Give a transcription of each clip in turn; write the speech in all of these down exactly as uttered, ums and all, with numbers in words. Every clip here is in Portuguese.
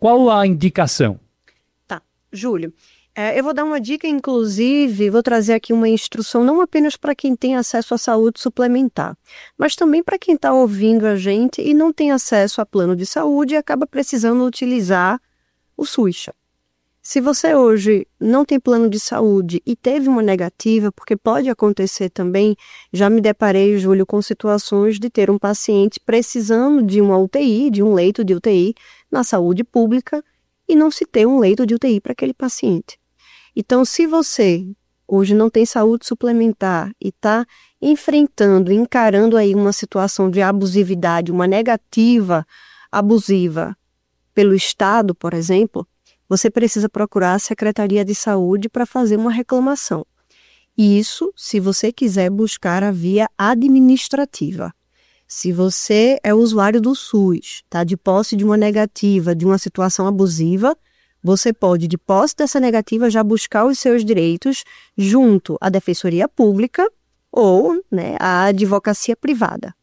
Qual a indicação? Tá, Júlio. É, eu vou dar uma dica, inclusive, vou trazer aqui uma instrução não apenas para quem tem acesso à saúde suplementar, mas também para quem está ouvindo a gente e não tem acesso a plano de saúde e acaba precisando utilizar o SUS. Se você hoje não tem plano de saúde e teve uma negativa, porque pode acontecer também, já me deparei, Júlio, com situações de ter um paciente precisando de uma U T I, de um leito de U T I na saúde pública e não se ter um leito de U T I para aquele paciente. Então, se você hoje não tem saúde suplementar e está enfrentando, encarando aí uma situação de abusividade, uma negativa abusiva pelo Estado, por exemplo, você precisa procurar a Secretaria de Saúde para fazer uma reclamação. Isso, se você quiser buscar a via administrativa. Se você é usuário do SUS, está de posse de uma negativa, de uma situação abusiva, você pode, de posse dessa negativa, já buscar os seus direitos junto à Defensoria Pública ou, né, à advocacia privada.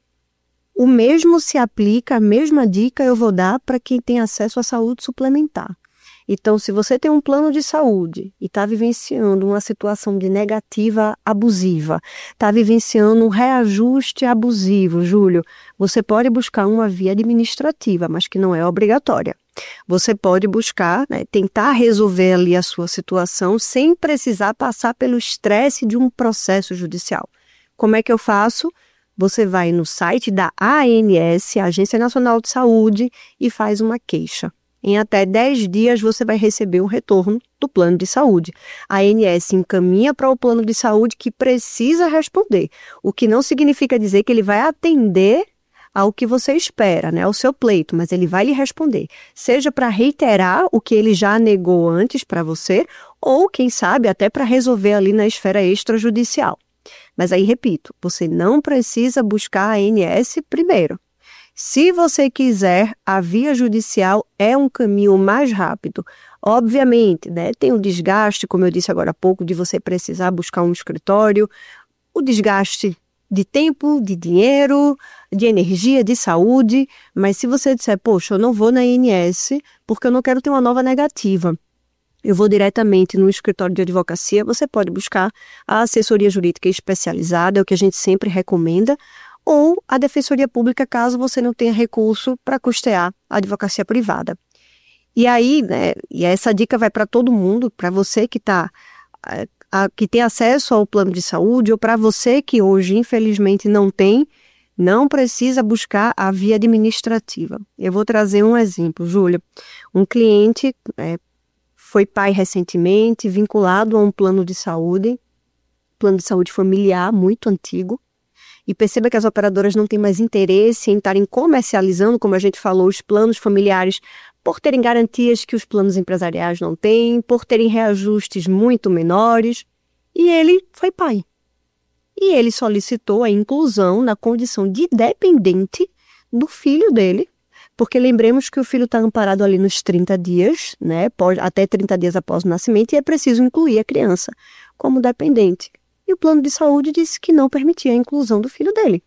O mesmo se aplica, a mesma dica eu vou dar para quem tem acesso à saúde suplementar. Então, se você tem um plano de saúde e está vivenciando uma situação de negativa abusiva, está vivenciando um reajuste abusivo, Júlio, você pode buscar uma via administrativa, mas que não é obrigatória. Você pode buscar, né, tentar resolver ali a sua situação sem precisar passar pelo estresse de um processo judicial. Como é que eu faço? Você vai no site da A N S, Agência Nacional de Saúde, e faz uma queixa. Em até dez dias você vai receber um retorno do plano de saúde. A A N S encaminha para o plano de saúde que precisa responder, o que não significa dizer que ele vai atender ao que você espera, né, ao seu pleito, mas ele vai lhe responder, seja para reiterar o que ele já negou antes para você, ou, quem sabe, até para resolver ali na esfera extrajudicial. Mas aí, repito, você não precisa buscar a A N S primeiro. Se você quiser, a via judicial é um caminho mais rápido. Obviamente, né, tem o desgaste, como eu disse agora há pouco, de você precisar buscar um escritório, o desgaste de tempo, de dinheiro, de energia, de saúde, mas se você disser, poxa, eu não vou na A N S porque eu não quero ter uma nova negativa, eu vou diretamente no escritório de advocacia, você pode buscar a assessoria jurídica especializada, é o que a gente sempre recomenda, ou a Defensoria Pública, caso você não tenha recurso para custear a advocacia privada. E aí, né, e essa dica vai para todo mundo, para você que está... A, que tem acesso ao plano de saúde, ou para você que hoje, infelizmente, não tem, não precisa buscar a via administrativa. Eu vou trazer um exemplo, Júlia. Um cliente é, foi pai recentemente, vinculado a um plano de saúde, plano de saúde familiar muito antigo, e perceba que as operadoras não têm mais interesse em estarem comercializando, como a gente falou, os planos familiares, por terem garantias que os planos empresariais não têm, por terem reajustes muito menores, e ele foi pai. E ele solicitou a inclusão na condição de dependente do filho dele, porque lembremos que o filho está amparado ali nos trinta dias, né, pode, até trinta dias após o nascimento, e é preciso incluir a criança como dependente. E o plano de saúde disse que não permitia a inclusão do filho dele.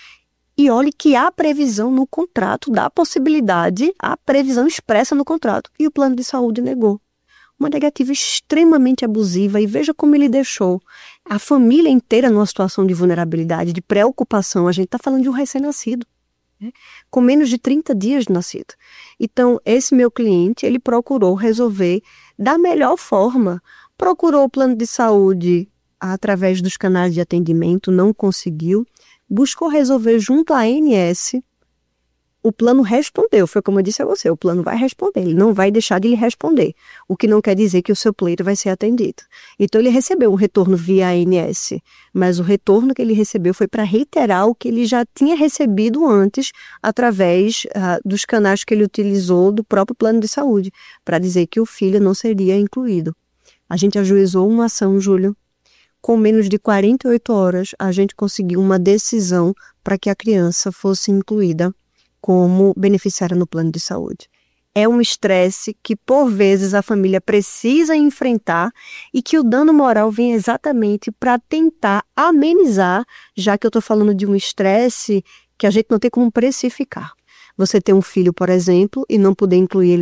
E olhe que há previsão no contrato, dá possibilidade, há previsão expressa no contrato. E o plano de saúde negou. Uma negativa extremamente abusiva, e veja como ele deixou a família inteira numa situação de vulnerabilidade, de preocupação. A gente está falando de um recém-nascido, né, com menos de trinta dias de nascido. Então, esse meu cliente, ele procurou resolver da melhor forma. Procurou o plano de saúde através dos canais de atendimento, não conseguiu. Buscou resolver junto à A N S, o plano respondeu, foi como eu disse a você, o plano vai responder, ele não vai deixar de lhe responder, o que não quer dizer que o seu pleito vai ser atendido. Então ele recebeu um retorno via A N S, mas o retorno que ele recebeu foi para reiterar o que ele já tinha recebido antes, através uh, dos canais que ele utilizou do próprio plano de saúde, para dizer que o filho não seria incluído. A gente ajuizou uma ação, Júlio. Com menos de quarenta e oito horas, a gente conseguiu uma decisão para que a criança fosse incluída como beneficiária no plano de saúde. É um estresse que, por vezes, a família precisa enfrentar e que o dano moral vem exatamente para tentar amenizar, já que eu estou falando de um estresse que a gente não tem como precificar. Você ter um filho, por exemplo, e não poder incluir ele